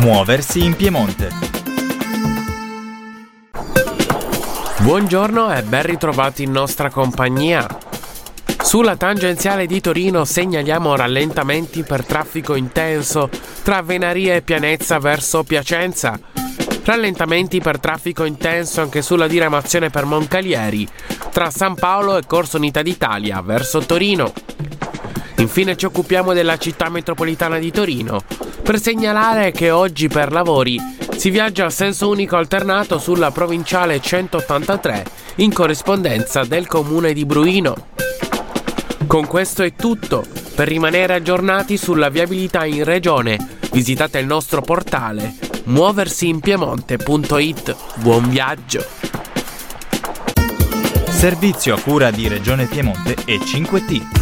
Muoversi in Piemonte. Buongiorno e ben ritrovati in nostra compagnia. Sulla tangenziale di Torino segnaliamo rallentamenti per traffico intenso tra Venaria e Pianezza verso Piacenza. Rallentamenti per traffico intenso anche sulla diramazione per Moncalieri tra San Paolo e Corso Unità d'Italia verso Torino. Infine ci occupiamo della città metropolitana di Torino per segnalare che oggi per lavori si viaggia a senso unico alternato sulla provinciale 183 in corrispondenza del comune di Bruino. Con questo è tutto. Per rimanere aggiornati sulla viabilità in regione, visitate il nostro portale muoversiinpiemonte.it. Buon viaggio! Servizio a cura di Regione Piemonte e 5T.